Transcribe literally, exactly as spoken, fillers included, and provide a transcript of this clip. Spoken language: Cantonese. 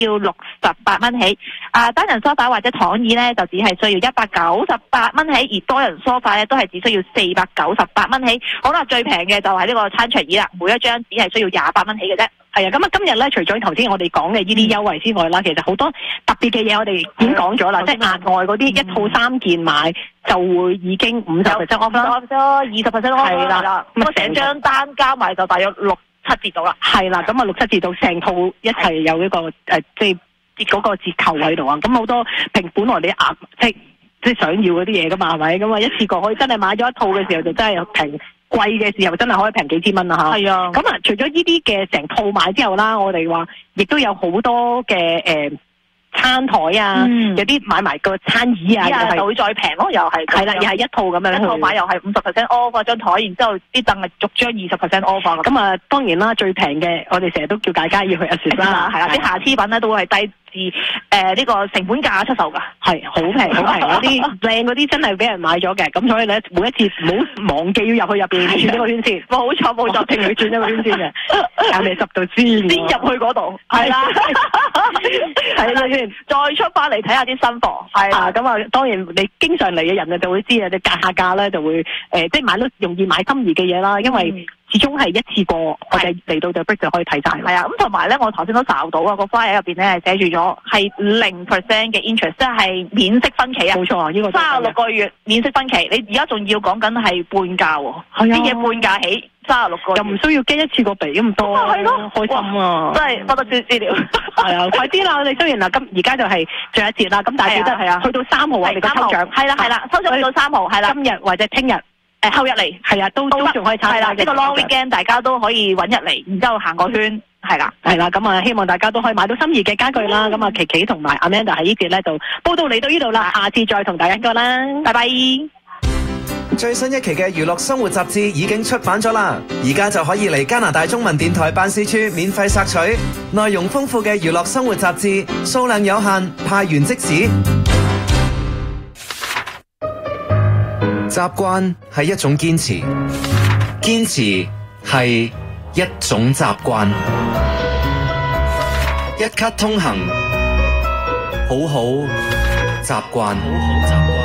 要六十八蚊起，啊單人梳化或者躺椅咧就只係需要一百九十八蚊起，而多人梳化咧都係只需要四百九十八蚊起。好啦，最平嘅就係呢個餐桌椅啦，每一張只係需要廿八蚊起嘅啫。 係啊，咁啊今日咧除咗頭先我哋講嘅呢啲優惠之外啦，其實好多特別嘅嘢我哋已經講咗啦，即係額外嗰啲一套三件買就會已經五十 percent off 啦， 二十 percent off 係啦， 咁啊成張單加埋就大約六七折到啦。 係啦，咁啊六七折到成套一齊有一個誒、呃、即係嗰個折扣喺度啊，咁好多平本來你額即係即係想要嗰啲嘢噶嘛，係咪？咁啊一次過可以真係買咗一套嘅時候就真係平。貴嘅時候真係可以平幾千蚊啦嚇， 係啊！ 咁啊，除咗呢啲嘅成套買之後啦，我哋話亦都有好多嘅誒、呃、餐台啊，嗯、有啲買埋個餐椅啊， 又就會再平咯，又係係啦，又係一套咁樣， 一套買又係五十 percent off 嗰張台，然之後啲凳係逐張二十 percent off 咁啊，當然啦，最平嘅我哋成日都叫大家要去阿雪啦， 係啦，啲瑕疵品咧都會係低至誒呢、呃這個成本價出售㗎， 係好平好平嗰啲靚嗰啲真係俾人買咗嘅，咁所以咧每一次唔好忘記要入去入邊轉一個圈先， 冇錯冇錯， 停佢轉一個圈先嘅，有你十度先， 先入去嗰度，係啦，係啦先，再出翻嚟睇下啲新貨，係啊，咁啊當然你經常嚟嘅人啊就會知啊，你格下價咧就會誒、呃、即係買到容易買心儀嘅嘢啦，因為。嗯始終係一次過，我哋嚟到就 break 就可以睇晒。 係啊，咁同埋咧，我頭先都查到啊，個 flyer 入邊咧係寫住咗係零 percent 嘅 interest，即係免息分期啊。 冇錯啊，呢、這個三十六個月免息分期，你而家仲要講緊係半價喎，啲嘢半價起，三十六個月又唔需要驚一次過俾咁多， 係咯， 開心啊！ 真係多得少資料。 係啊，快啲啦！我哋雖然嗱，今而家就係最後一節啦，咁但係記得係啊，去到三號我哋個抽獎係啦係啦，抽獎去到三號係啦， 今日或者聽日。 誒後日嚟係啊，都都仲可以參加呢、這個 long weekend， 大家都可以揾日嚟，然之後行個圈，係啦， 係啦，咁啊，希望大家都可以買到心儀嘅家具啦。咁啊，琪琪同埋 Amanda 喺呢節咧就報道嚟到呢度啦，下次再同大家講啦，拜拜。 最新一期嘅娛樂生活雜誌已經出版咗啦，而家就可以嚟加拿大中文電台辦事處免費索取，內容豐富嘅娛樂生活雜誌，數量有限，派完即止。習慣係一種堅持，堅持係一種習慣。一卡通行，好好習慣。好好習慣。